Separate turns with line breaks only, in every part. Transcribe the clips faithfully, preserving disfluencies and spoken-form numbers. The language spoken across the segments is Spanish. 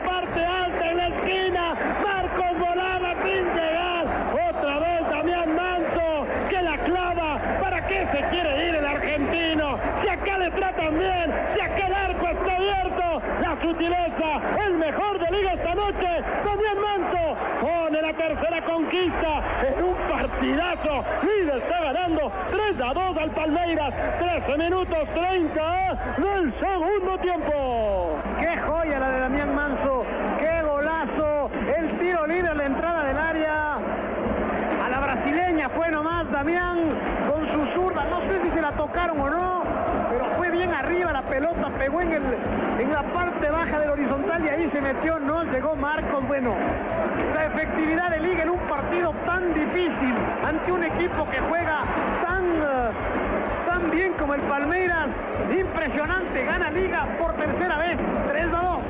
parte alta en la esquina. Marcos volaba sin llegar. Otra vez Damián Manso, que la clava. ¿Para qué se quiere ir el argentino? Si acá le tratan bien, si acá el arco está abierto. La sutileza, el mejor de liga esta noche. Damián Manso pone la tercera conquista en un partidazo. Líder está ganando tres a dos al Palmeiras. trece minutos treinta del segundo tiempo.
¡Qué joya la de Damián Manso! ¡Qué golazo! El tiro libre a la entrada del área. A la brasileña fue nomás Damián con su zurda. No sé si se la tocaron o no, pero fue bien arriba la pelota. Pegó en, el, en la parte baja del horizontal y ahí se metió. No llegó Marcos. Bueno, la efectividad de Liga en un partido tan difícil ante un equipo que juega tan... Uh, tan bien como el Palmeiras, impresionante, gana Liga por tercera vez, tres a dos.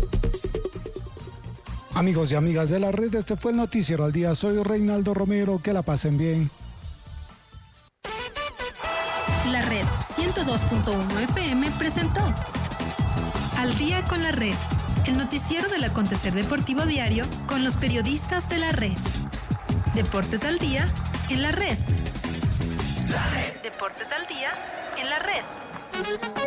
Amigos y amigas de la red, este fue el Noticiero al Día. Soy Reinaldo Romero, que la pasen bien.
La Red ciento dos punto uno F M presentó Al Día con la Red, el noticiero del acontecer deportivo diario con los periodistas de la red. Deportes al Día en la Red. Deportes al Día en la Red.